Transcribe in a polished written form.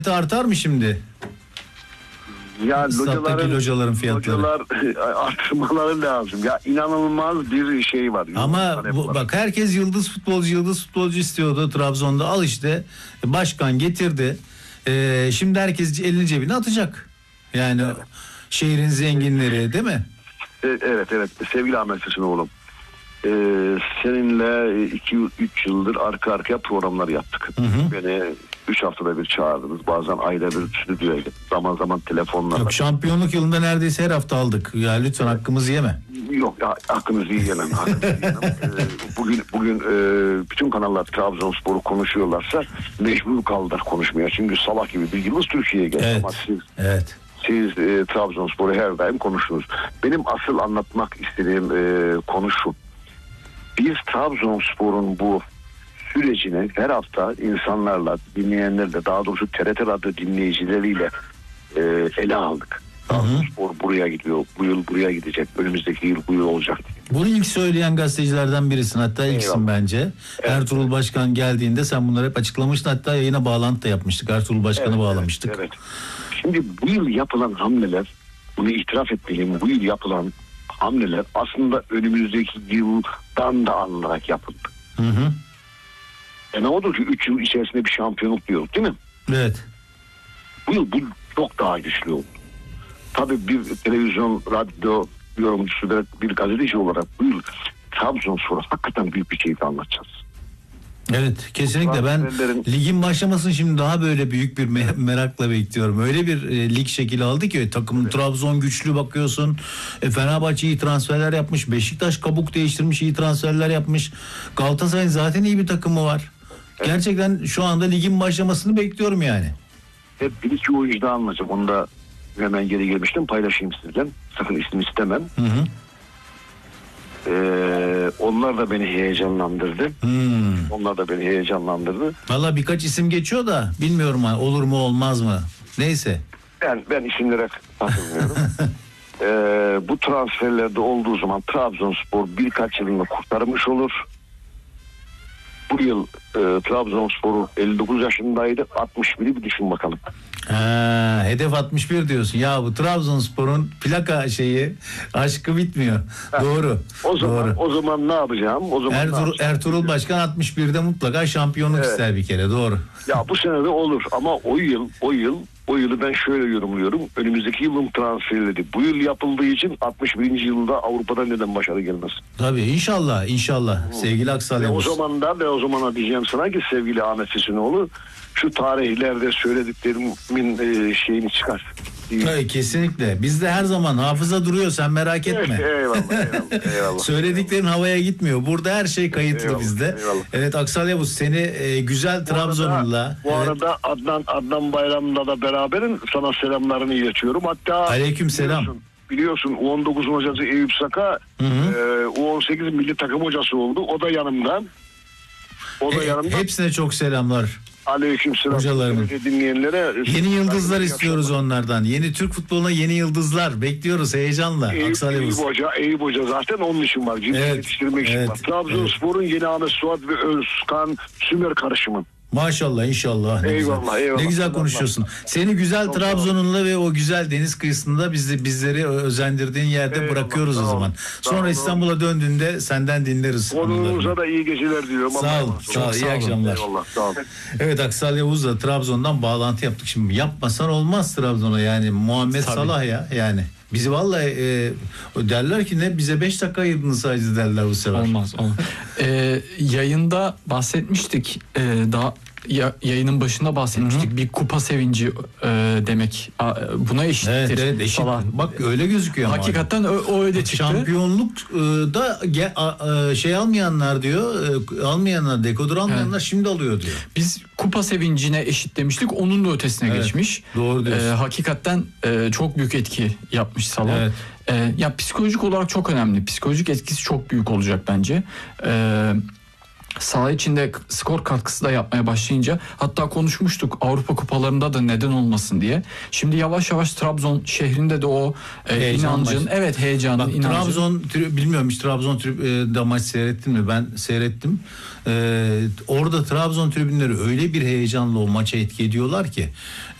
artar mı şimdi? Ya locaların fiyatları. Localar artırmaları lazım. Ya inanılmaz bir şey var. Ama bak herkes yıldız futbolcu istiyordu Trabzon'da. Al işte başkan getirdi. Şimdi herkes elini cebine atacak. Yani evet. Şehrin zenginleri değil mi? Evet. Sevgili Ahmet Füsunoğlu. Seninle 2-3 yıldır arka arkaya programlar yaptık. Hı. Beni 3 haftada bir çağırdınız. Bazen ayda bir stüdyoya gittik. Zaman zaman telefonla. Yok, şampiyonluk yılında neredeyse her hafta aldık. Ya lütfen hakkımızı yeme. Yok ya, hakkınızı yiyemem. Bugün bütün kanallar Trabzonspor'u konuşuyorlarsa mecbur kaldılar konuşmaya. Çünkü Salah gibi bir yıldız Türkiye'ye geldi. Evet. Ama Evet. Siz Trabzonspor'u her daim konuştunuz. Benim asıl anlatmak istediğim konu şu. Biz Trabzonspor'un bu sürecini her hafta insanlarla, dinleyenlerle, daha doğrusu TRT Radyo dinleyicileriyle ele aldık. Trabzonspor buraya gidiyor, bu yıl buraya gidecek, önümüzdeki yıl bu yıl olacak diye. Bunu ilk söyleyen gazetecilerden birisin, hatta ilksin bence. Evet. Ertuğrul Başkan geldiğinde sen bunları hep açıklamıştın, hatta yayına bağlantı da yapmıştık. Ertuğrul Başkan'ı bağlamıştık. Evet. Şimdi bu yıl yapılan hamleler, bunu itiraf etmeliyim, bu yıl yapılan hamleler aslında önümüzdeki yıldan da alınarak yapıldı. Hı. Ne oldu ki 3 yıl içerisinde bir şampiyonluk diyoruz değil mi? Evet. Bu yıl bu çok daha güçlü oldu. Tabii bir televizyon, radyo yorumcusu ve bir gazeteci olarak bu yıl Trabzonspor'a hakikaten büyük bir keyif anlatacağız. Evet, kesinlikle. Ben ligin başlamasını şimdi daha böyle büyük bir merakla bekliyorum. Öyle bir lig şekli aldı ki takım, evet. Trabzon güçlü bakıyorsun. Fenerbahçe iyi transferler yapmış. Beşiktaş kabuk değiştirmiş, iyi transferler yapmış. Galatasaray'ın zaten iyi bir takımı var. Evet. Gerçekten şu anda ligin başlamasını bekliyorum yani. Hep bir iki oyuncu daha anlatacağım. Onu da hemen geri gelmiştim. Paylaşayım sizden. Sakın ismi istemem. Hı. Onlar da beni heyecanlandırdı. Onlar da beni heyecanlandırdı. Valla birkaç isim geçiyor da bilmiyorum olur mu olmaz mı. Neyse. Ben isimlere takılmıyorum. Bu transferlerde olduğu zaman Trabzonspor birkaç yılını kurtarmış olur. Bu yıl Trabzonspor 59 yaşındaydı. 61'i bir düşün bakalım. Hedef 61 diyorsun. Ya bu Trabzonspor'un plaka aşkı bitmiyor. Doğru. O zaman ne yapacağım? Ertuğrul Başkan 61'de mutlaka şampiyonluk ister bir kere. Doğru. Ya bu sene de olur ama o yılı ben şöyle yorumluyorum. Önümüzdeki yılın transferleri bu yıl yapıldığı için 61. yılda Avrupa'da neden başarı gelmez? Tabii inşallah. Sevgili Aksal Yavuz. O zamana diyeceğim sana ki sevgili Ahmet Füsunoğlu, şu tarihlerde söylediklerimin şeyini çıkar. Tabii, kesinlikle. Bizde her zaman hafıza duruyor, sen merak etme. Eyvallah. Söylediklerin havaya gitmiyor. Burada her şey kayıtlı bizde. Eyvallah. Evet Aksal Yavuz, seni güzel Trabzon'la. Bu arada Adnan Bayram'la da beraberim. Sana selamlarını iletiyorum. Hatta aleykümselam. Biliyorsun U19 hocası Eyüp Saka U18 milli takım hocası oldu. O da yanımda. Hepsine çok selamlar. Aleykümselam. Hocalarımın. Dinleyenlere yeni yıldızlar istiyoruz onlardan. Yeni Türk futboluna yeni yıldızlar bekliyoruz heyecanla. Eyüp Hoca zaten onun için var. Yetiştirmek için var. Trabzonspor'un yeni Ahmet Suat ve Özkan Sümer karışımı. Maşallah, inşallah. Eyvallah. Ne güzel konuşuyorsun. Seni güzel Trabzon'unla ve o güzel deniz kıyısında bizleri özendirdiğin yerde bırakıyoruz o zaman. Sonra İstanbul'a döndüğünde senden dinleriz. Onurunuza da iyi geceler diliyorum. Sağ ol. İyi akşamlar. Eyvallah. Sağ ol. Evet, Aksal Yavuz'la Trabzon'dan bağlantı yaptık. Şimdi yapmasan olmaz Trabzon'a, yani Muhammed Salah ya yani. Bizi vallahi derler ki ne bize 5 dakika ayırdınız sadece derler bu sefer. Olmaz. Yayında bahsetmiştik. Daha yayının başında bahsetmiştik. Hı-hı. Bir kupa sevinci demek. Buna eşittir. Evet, eşit. Bak öyle gözüküyor ama. Hakikaten o öyle çıktı. Şampiyonluk da almayanlar diyor. Dekodur almayanlar şimdi alıyor diyor. Biz kupa sevincine eşitlemiştik. Onun da ötesine geçmiş. Doğru diyorsun. Hakikaten çok büyük etki yapmış Salah. Evet. Ya psikolojik olarak çok önemli. Psikolojik etkisi çok büyük olacak bence. saha içinde skor katkısı da yapmaya başlayınca, hatta konuşmuştuk Avrupa kupalarında da neden olmasın diye. Şimdi yavaş yavaş Trabzon şehrinde de o inancın, heyecanın, Bak, inancın. Trabzon, bilmiyorum hiç Trabzon da maç seyrettin mi? Ben seyrettim. Orada Trabzon tribünleri öyle bir heyecanla o maça etki ediyorlar ki